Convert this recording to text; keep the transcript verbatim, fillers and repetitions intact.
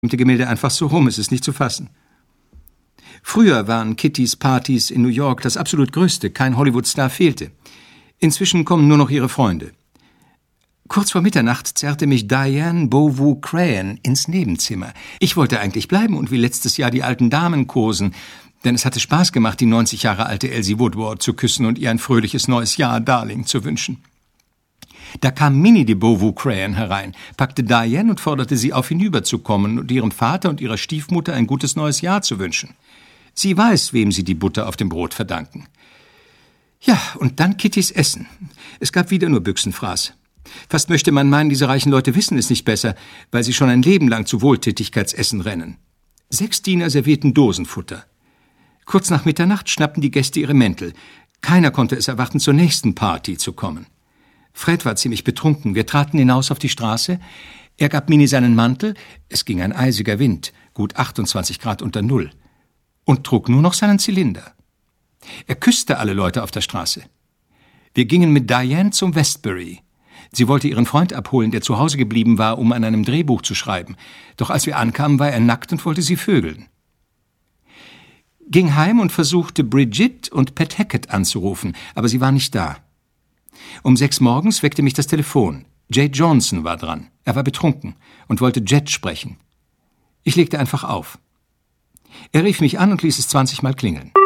Gemälde einfach so rum, es ist nicht zu fassen. Früher waren Kittys Partys in New York das absolut Größte, kein Hollywood-Star fehlte. Inzwischen kommen nur noch ihre Freunde. Kurz vor Mitternacht zerrte mich Diane Beauveau Crayon ins Nebenzimmer. Ich wollte eigentlich bleiben und wie letztes Jahr die alten Damen kosen, denn es hatte Spaß gemacht, die neunzig Jahre alte Elsie Woodward zu küssen und ihr ein fröhliches neues Jahr, Darling, zu wünschen. Da kam Minnie de Beauveau Crayon herein, packte Diane und forderte sie auf, hinüberzukommen und ihrem Vater und ihrer Stiefmutter ein gutes neues Jahr zu wünschen. Sie weiß, wem sie die Butter auf dem Brot verdanken. Ja, und dann Kittys Essen. Es gab wieder nur Büchsenfraß. Fast möchte man meinen, diese reichen Leute wissen es nicht besser, weil sie schon ein Leben lang zu Wohltätigkeitsessen rennen. Sechs Diener servierten Dosenfutter. Kurz nach Mitternacht schnappten die Gäste ihre Mäntel. Keiner konnte es erwarten, zur nächsten Party zu kommen. Fred war ziemlich betrunken. Wir traten hinaus auf die Straße. Er gab Minnie seinen Mantel. Es ging ein eisiger Wind, gut achtundzwanzig Grad unter Null. Und trug nur noch seinen Zylinder. Er küsste alle Leute auf der Straße. Wir gingen mit Diane zum Westbury. Sie wollte ihren Freund abholen, der zu Hause geblieben war, um an einem Drehbuch zu schreiben. Doch als wir ankamen, war er nackt und wollte sie vögeln. Ging heim und versuchte, Bridget und Pat Hackett anzurufen, aber sie war nicht da. Um sechs morgens weckte mich das Telefon. Jay Johnson war dran. Er war betrunken und wollte Jet sprechen. Ich legte einfach auf. Er rief mich an und ließ es zwanzig Mal klingeln.